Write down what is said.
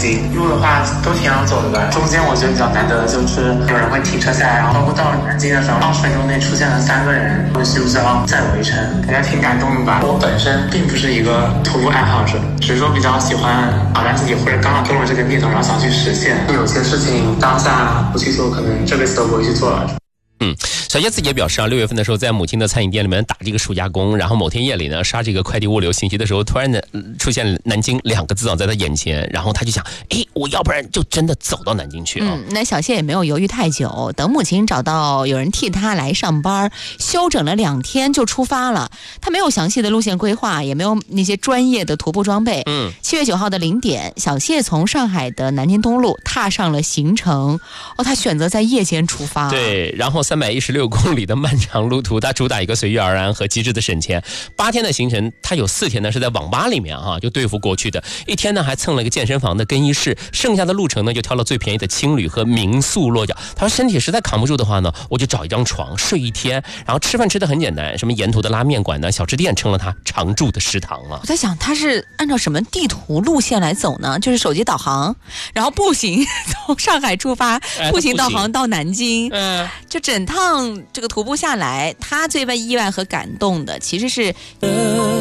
京。路的话都挺好走的吧，中间我觉得比较难得的就是有人会停车下来，然后包括到了南京的时候，20分钟内出现了3个人，问需不需要再围城，感觉挺感动的吧。我本身并不是一个徒步爱好者，只是说比较喜欢挑战自己，或者刚好中了这个念头，然后想去实现。有些事情当下不去做，可能这辈子都不会去做了。 小叶自己也表示啊，6月份的时候在母亲的餐饮店里面打这个暑假工，然后某天夜里呢刷这个快递物流信息的时候，突然的出现南京2个字在他眼前，然后他就想，我要不然就真的走到南京去啊。 那小谢也没有犹豫太久，等母亲找到有人替他来上班，休整了2天就出发了。他没有详细的路线规划，也没有那些专业的徒步装备。7月9号的0点，小谢从上海的南京东路踏上了行程。他选择在夜间出发。 对，然后316公里的漫长路途，它主打一个随遇而安和极致的省钱。8天的行程，它有4天呢是在网吧里面就对付过去的，1天呢还蹭了一个健身房的更衣室，剩下的路程呢就挑了最便宜的青旅和民宿落脚。他说身体实在扛不住的话呢，我就找一张床睡1天，然后吃饭吃得很简单，什么沿途的拉面馆呢、小吃店成了他常住的食堂啊。 我在想他是按照什么地图路线来走呢？就是手机导航，然后步行从上海出发，步行导航到南京，就整趟这个徒步下来，他最为意外和感动的其实是